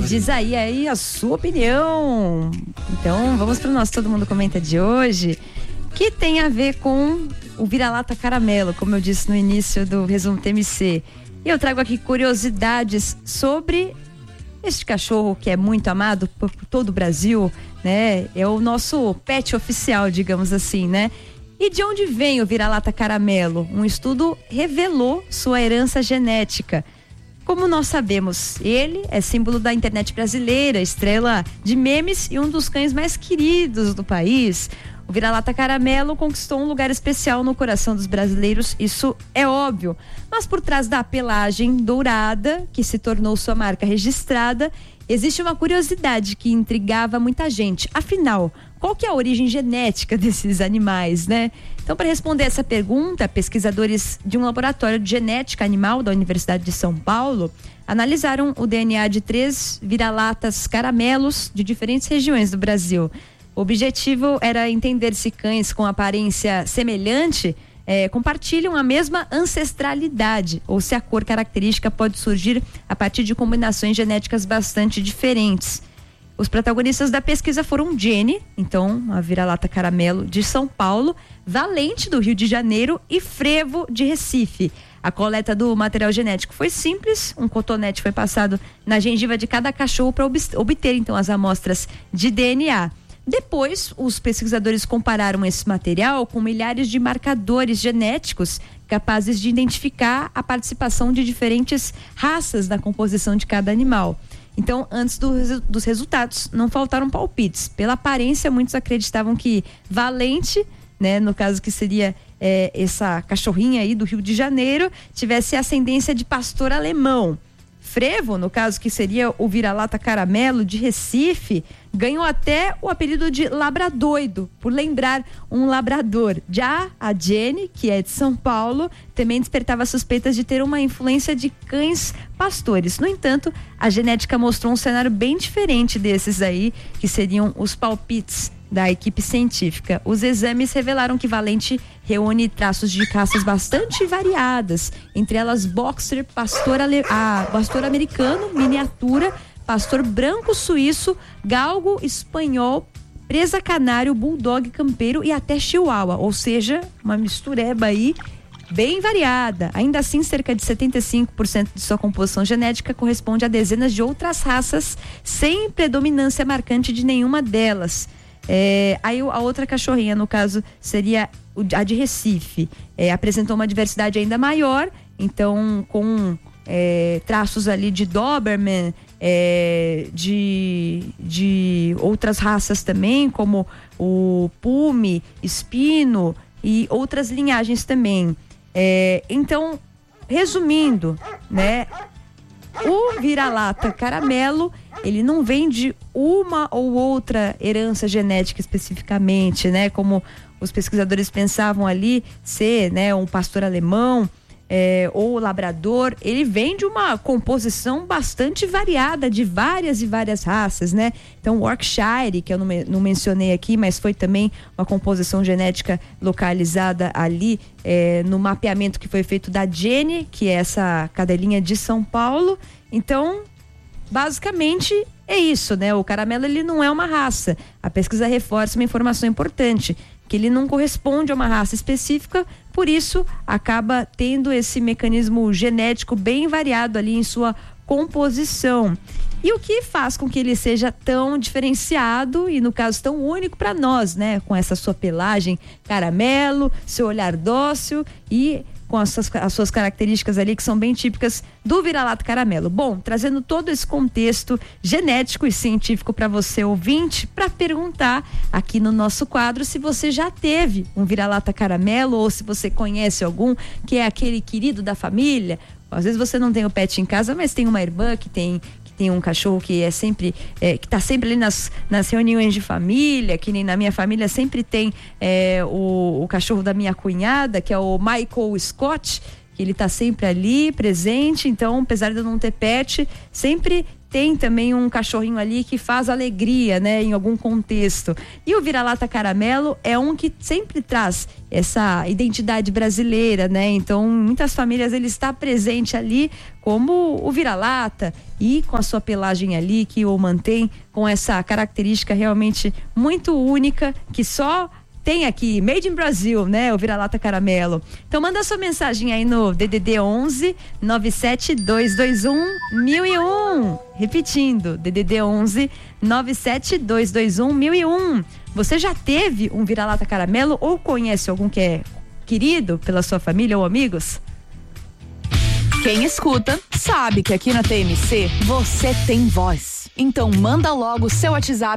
Diz aí a sua opinião. Então, vamos para o nosso Todo Mundo Comenta de hoje, que tem a ver com o vira-lata caramelo, como eu disse no início do resumo TMC. E eu trago aqui curiosidades sobre este cachorro que é muito amado por todo o Brasil, né? É o nosso pet oficial, digamos assim, né? E de onde vem o vira-lata caramelo? Um estudo revelou sua herança genética. Como nós sabemos, ele é símbolo da internet brasileira, estrela de memes e um dos cães mais queridos do país. O vira-lata caramelo conquistou um lugar especial no coração dos brasileiros, isso é óbvio. Mas por trás da pelagem dourada, que se tornou sua marca registrada, existe uma curiosidade que intrigava muita gente. Afinal, qual que é a origem genética desses animais, né? Então, para responder essa pergunta, pesquisadores de um laboratório de genética animal da Universidade de São Paulo analisaram o DNA de 3 vira-latas caramelos de diferentes regiões do Brasil. O objetivo era entender se cães com aparência semelhante compartilham a mesma ancestralidade ou se a cor característica pode surgir a partir de combinações genéticas bastante diferentes. Os protagonistas da pesquisa foram Jenny, então a vira-lata caramelo de São Paulo, Valente do Rio de Janeiro e Frevo de Recife. A coleta do material genético foi simples, um cotonete foi passado na gengiva de cada cachorro para obter então as amostras de DNA. Depois, os pesquisadores compararam esse material com milhares de marcadores genéticos capazes de identificar a participação de diferentes raças na composição de cada animal. Então, antes dos resultados, não faltaram palpites. Pela aparência, muitos acreditavam que Valente, né, no caso que seria essa cachorrinha aí do Rio de Janeiro, tivesse ascendência de pastor alemão. Frevo, no caso que seria o vira-lata caramelo de Recife, ganhou até o apelido de labradoido, por lembrar um labrador. Já a Jenny, que é de São Paulo, também despertava suspeitas de ter uma influência de cães pastores. No entanto, a genética mostrou um cenário bem diferente desses aí, que seriam os palpites da equipe científica. Os exames revelaram que Valente reúne traços de raças bastante variadas, entre elas boxer, pastor americano, miniatura, pastor branco suíço, galgo espanhol, presa canário, bulldog campeiro e até chihuahua, ou seja, uma mistureba aí bem variada. Ainda assim, cerca de 75% de sua composição genética corresponde a dezenas de outras raças, sem predominância marcante de nenhuma delas. Aí a outra cachorrinha, no caso, seria a de Recife. Apresentou uma diversidade ainda maior, então com traços ali de Doberman, de outras raças também, como o Pume, Espino e outras linhagens também. Então, resumindo, né? O vira-lata caramelo, ele não vem de uma ou outra herança genética especificamente, né? Como os pesquisadores pensavam ali ser, né, um pastor alemão ou labrador. Ele vem de uma composição bastante variada de várias e várias raças, né? Então, Yorkshire, que eu não mencionei aqui, mas foi também uma composição genética localizada ali no mapeamento que foi feito da Jenny, que é essa cadelinha de São Paulo. Então, basicamente é isso, né? O caramelo, ele não é uma raça. A pesquisa reforça uma informação importante, que ele não corresponde a uma raça específica, por isso acaba tendo esse mecanismo genético bem variado ali em sua composição. E o que faz com que ele seja tão diferenciado e, no caso, tão único para nós, né? Com essa sua pelagem caramelo, seu olhar dócil e com as suas características ali que são bem típicas do vira-lata caramelo. Bom, trazendo todo esse contexto genético e científico para você, ouvinte, para perguntar aqui no nosso quadro se você já teve um vira-lata caramelo ou se você conhece algum que é aquele querido da família. Às vezes você não tem o pet em casa, mas tem uma irmã que tem um cachorro que é sempre que tá sempre ali nas reuniões de família, que nem na minha família sempre tem o cachorro da minha cunhada, que é o Michael Scott, que ele tá sempre ali presente. Então, apesar de eu não ter pet, sempre tem também um cachorrinho ali que faz alegria, né, em algum contexto. E o vira-lata caramelo é um que sempre traz essa identidade brasileira, né? Então, muitas famílias ele está presente ali como o vira-lata e com a sua pelagem ali que o mantém com essa característica realmente muito única que só tem aqui, Made in Brasil, né? O vira-lata caramelo. Então manda sua mensagem aí no DDD 11 97221 1001. Repetindo, DDD 11 97221 1001. Você já teve um vira-lata caramelo ou conhece algum que é querido pela sua família ou amigos? Quem escuta sabe que aqui na TMC você tem voz. Então manda logo o seu WhatsApp